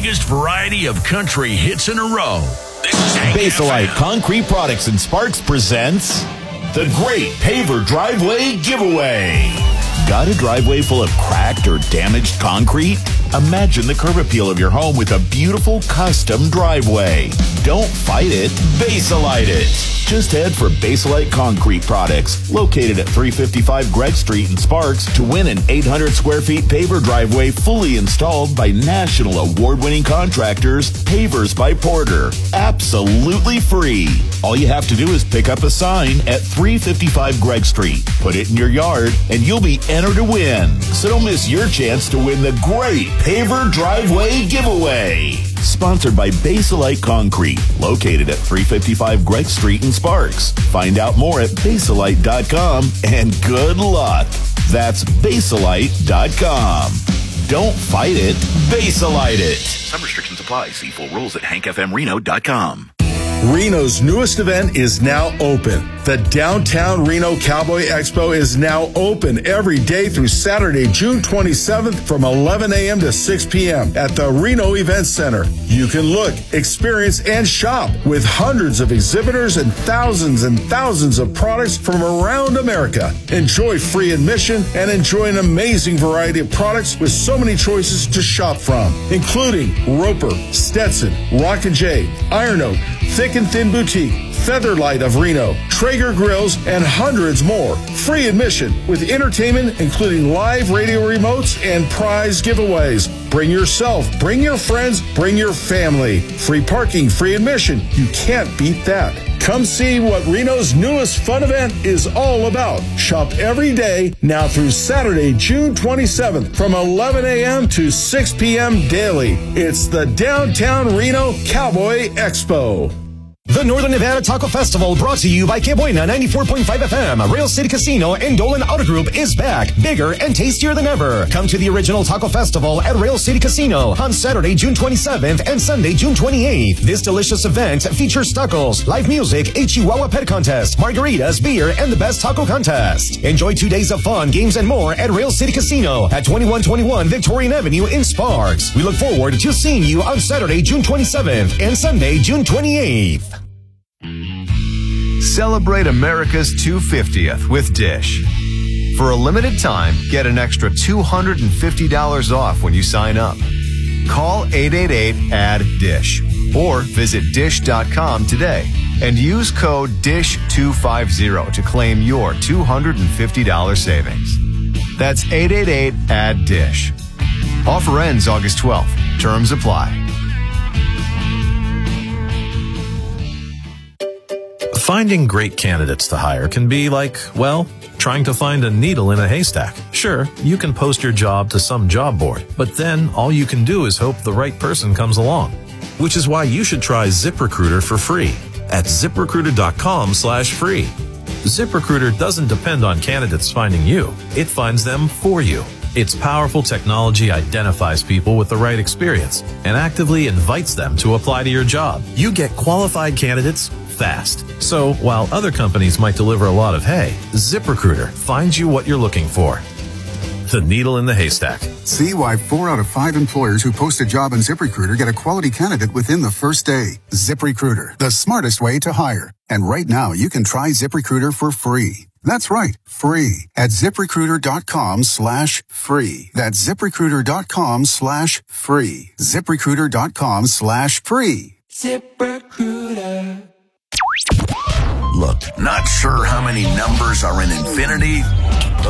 biggest variety of country hits in a row. This is Hank Baselite FM. Concrete Products and Sparks presents the Great Paver Driveway Giveaway. Got a driveway full of cracked or damaged concrete? Imagine the curb appeal of your home with a beautiful custom driveway. Don't fight it, Baselite it. Just head for Baselite Concrete Products, located at 355 Greg Street in Sparks, to win an 800 square feet paver driveway fully installed by national award-winning contractors, Pavers by Porter. Absolutely free. All you have to do is pick up a sign at 355 Greg Street, put it in your yard, and you'll be entered to win. So don't miss your chance to win the Great Paver Driveway Giveaway. Sponsored by Baselite Concrete, located at 355 Greg Street in Sparks. Find out more at Baselite.com and good luck. That's Baselite.com. Don't fight it, Baselite it. Some restrictions apply. See full rules at HankFMReno.com. Reno's newest event is now open. The Downtown Reno Cowboy Expo is now open every day through Saturday, June 27th from 11 a.m. to 6 p.m. at the Reno Event Center. You can look, experience, and shop with hundreds of exhibitors and thousands of products from around America. Enjoy free admission and enjoy an amazing variety of products with so many choices to shop from, including Roper, Stetson, Rock & J, Iron Oak, Thick and Thin Boutique, Featherlight of Reno, Traeger Grills, and hundreds more. Free admission with entertainment, including live radio remotes and prize giveaways. Bring yourself, bring your friends, bring your family. Free parking, free admission. You can't beat that. Come see what Reno's newest fun event is all about. Shop every day now through Saturday, June 27th from 11 a.m. to 6 p.m. daily. It's the Downtown Reno Cowboy Expo. The Northern Nevada Taco Festival, brought to you by Que Buena 94.5 FM, Rail City Casino, and Dolan Auto Group, is back, bigger and tastier than ever. Come to the original Taco Festival at Rail City Casino on Saturday, June 27th and Sunday, June 28th. This delicious event features tacos, live music, a Chihuahua pet contest, margaritas, beer, and the best taco contest. Enjoy 2 days of fun, games, and more at Rail City Casino at 2121 Victorian Avenue in Sparks. We look forward to seeing you on Saturday, June 27th and Sunday, June 28th. Celebrate America's 250th with Dish. For a limited time, get an extra $250 off when you sign up. Call 888-ADD-DISH or visit dish.com today and use code DISH250 to claim your $250 savings. That's 888-ADD-DISH. Offer ends August 12th. Terms apply. Finding great candidates to hire can be like, well, trying to find a needle in a haystack. Sure, you can post your job to some job board, but then all you can do is hope the right person comes along. Which is why you should try ZipRecruiter for free at ZipRecruiter.com/free. ZipRecruiter doesn't depend on candidates finding you. It finds them for you. Its powerful technology identifies people with the right experience and actively invites them to apply to your job. You get qualified candidates fast. So while other companies might deliver a lot of hay, ZipRecruiter finds you what you're looking for. The needle in the haystack. See why 4 out of 5 employers who post a job on ZipRecruiter get a quality candidate within the first day. ZipRecruiter, the smartest way to hire. And right now, you can try ZipRecruiter for free. That's right, free at ZipRecruiter.com/free. That's ZipRecruiter.com/free. ZipRecruiter.com/free. ZipRecruiter. Look, not sure how many numbers are in infinity,